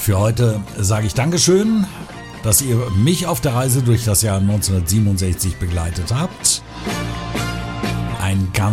Für heute sage ich Dankeschön, dass ihr mich auf der Reise durch das Jahr 1967 begleitet habt. Ein ganz